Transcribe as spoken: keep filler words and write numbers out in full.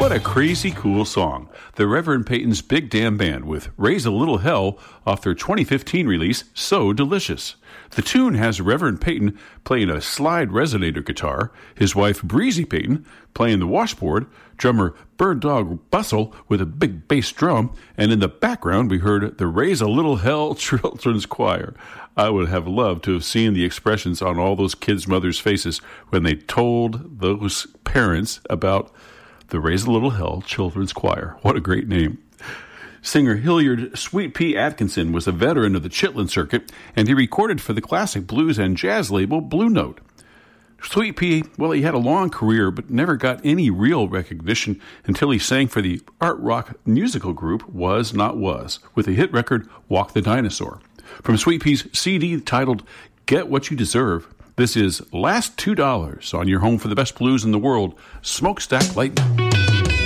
What a crazy cool song. The Reverend Peyton's Big Damn Band with Raise a Little Hell off their twenty fifteen release, So Delicious. The tune has Reverend Peyton playing a slide resonator guitar, his wife Breezy Peyton playing the washboard, drummer Bird Dog Bustle with a big bass drum, and in the background we heard the Raise a Little Hell Children's Choir. I would have loved to have seen the expressions on all those kids' mothers' faces when they told those parents about the Raise a Little Hell Children's Choir. What a great name. Singer Hilliard Sweet Pea Atkinson was a veteran of the Chitlin circuit, and he recorded for the classic blues and jazz label Blue Note. Sweet Pea, well, he had a long career, but never got any real recognition until he sang for the art rock musical group Was Not Was, with the hit record Walk the Dinosaur. From Sweet Pea's C D titled Get What You Deserve, this is Last Two Dollars on your home for the best blues in the world, Smokestack Lightning.